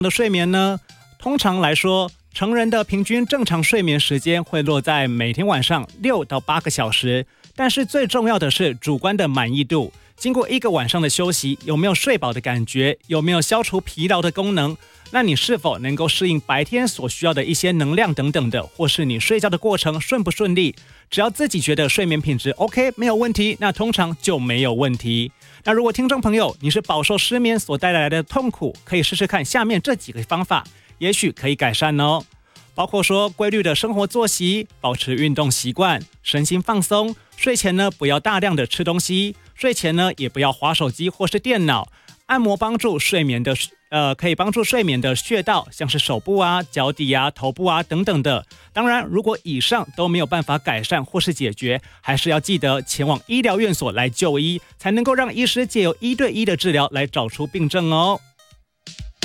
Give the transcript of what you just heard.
的睡眠呢？通常来说，成人的平均正常睡眠时间会落在每天晚上6到8个小时，但是最重要的是主观的满意度。经过1个晚上的休息，有没有睡饱的感觉？有没有消除疲劳的功能？那你是否能够适应白天所需要的一些能量等等的，或是你睡觉的过程顺不顺利？只要自己觉得睡眠品质 OK 没有问题，那通常就没有问题。那如果听众朋友你是饱受失眠所带来的痛苦，可以试试看下面这几个方法，也许可以改善哦。包括说规律的生活作息，保持运动习惯，身心放松，睡前呢不要大量的吃东西，睡前呢也不要滑手机或是电脑，按摩帮助睡眠的可以帮助睡眠的穴道，像是手部啊、脚底啊、头部啊等等的。当然，如果以上都没有办法改善或是解决，还是要记得前往医疗院所来就医，才能够让医师借由1对1的治疗来找出病症哦。